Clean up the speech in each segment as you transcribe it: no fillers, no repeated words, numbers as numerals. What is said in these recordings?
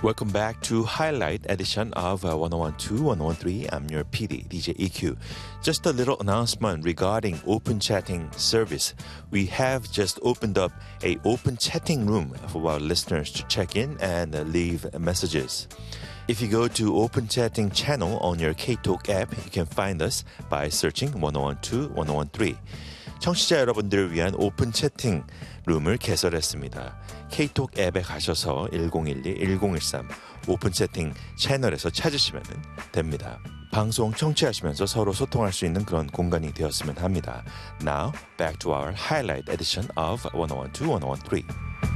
Welcome back to Highlight edition of 1012, 1013. I'm your PD, DJ EQ. Just a little announcement regarding open chatting service. We have just opened up a open chatting room for our listeners to check in and leave messages. If you go to Open Chatting channel on your K-Talk app, you can find us by searching 1012, 1013. 청취자 여러분들을 위한 오픈 채팅 룸을 개설했습니다. K-Talk 앱에 가셔서 1012-1013 오픈 채팅 채널에서 찾으시면 됩니다. 방송 청취하시면서 서로 소통할 수 있는 그런 공간이 되었으면 합니다. Now, back to our highlight edition of 1012, 1013.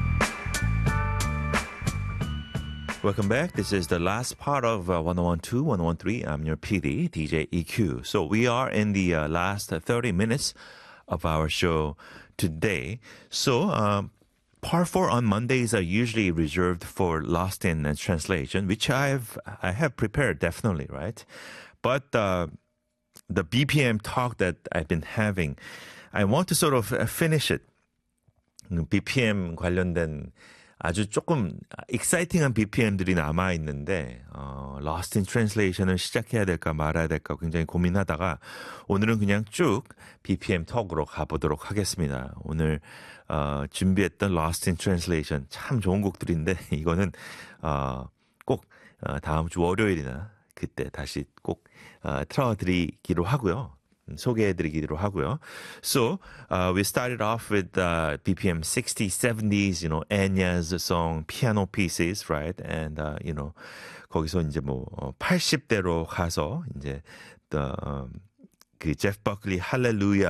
Welcome back. This is the last part of 1012, 1013. I'm your PD, DJ EQ. So we are in the last 30 minutes of our show today. So part 4 on Mondays are usually reserved for Lost in Translation, which I have prepared definitely, right? But the BPM talk that I've been having, I want to sort of finish it. BPM 관련된 아주 조금 exciting한 BPM들이 남아있는데 Lost in Translation을 시작해야 될까 말아야 될까 굉장히 고민하다가 오늘은 그냥 쭉 BPM 톡으로 가보도록 하겠습니다. 오늘 준비했던 Lost in Translation 참 좋은 곡들인데 이거는 꼭 다음 주 월요일이나 그때 다시 꼭 틀어드리기로 하고요. 소개해드리기로 하고요. So, we started off with BPM 60s, 70s, Enya's song, piano pieces, right? And, 거기서 이제 80대로 가서 이제 그 제프 버클리 할렐루야